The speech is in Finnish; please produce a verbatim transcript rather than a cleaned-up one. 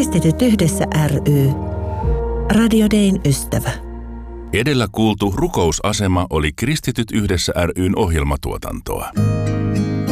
Kristityt yhdessä ry. Radio Dayn ystävä. Edellä kuultu rukousasema oli Kristityt yhdessä ry:n ohjelmatuotantoa.